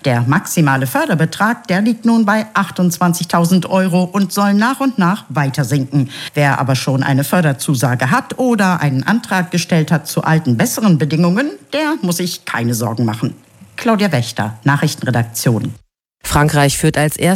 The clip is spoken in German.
Der maximale Förderbetrag, der liegt nun bei 28.000 Euro und soll nach und nach weiter sinken. Wer aber schon eine Förderzusage hat oder einen Antrag gestellt hat zu alten, besseren Bedingungen, der muss sich keine Sorgen machen. Claudia Wächter, Nachrichtenredaktion. Frankreich führt als